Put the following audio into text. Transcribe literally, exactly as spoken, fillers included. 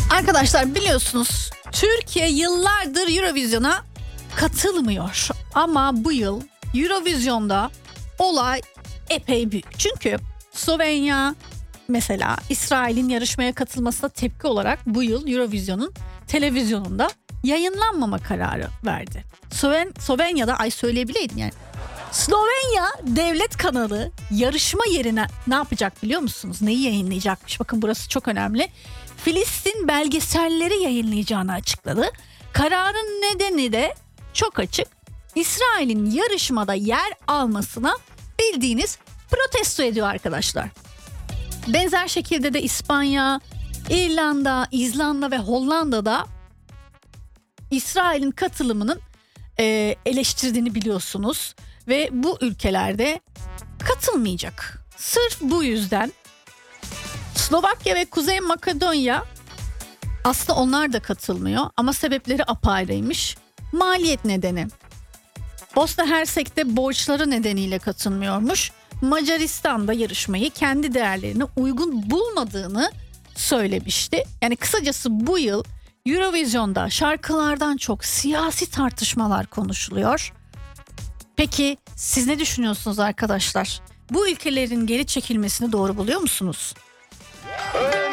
Arkadaşlar biliyorsunuz Türkiye yıllardır Eurovision'a katılmıyor. Ama bu yıl Eurovision'da olay epey büyük. Çünkü Slovenya mesela İsrail'in yarışmaya katılmasına tepki olarak bu yıl Eurovision'un televizyonunda yayınlanmama kararı verdi. Sloven, Slovenya'da ay söyleyebileydim yani. Slovenya devlet kanalı yarışma yerine ne yapacak biliyor musunuz? Neyi yayınlayacakmış? Bakın burası çok önemli. Filistin belgeselleri yayınlayacağını açıkladı. Kararın nedeni de çok açık. İsrail'in yarışmada yer almasına bildiğiniz protesto ediyor arkadaşlar. Benzer şekilde de İspanya, İrlanda, İzlanda ve Hollanda'da İsrail'in katılımının e, eleştirdiğini biliyorsunuz. Ve bu ülkelerde katılmayacak. Sırf bu yüzden Slovakya ve Kuzey Makedonya aslında onlar da katılmıyor ama sebepleri apayrıymış. Maliyet nedeni. Bosna Hersek'te borçları nedeniyle katılmıyormuş. Macaristan da yarışmayı kendi değerlerine uygun bulmadığını söylemişti. Yani kısacası bu yıl Eurovision'da şarkılardan çok siyasi tartışmalar konuşuluyor. Peki siz ne düşünüyorsunuz arkadaşlar? Bu ülkelerin geri çekilmesini doğru buluyor musunuz?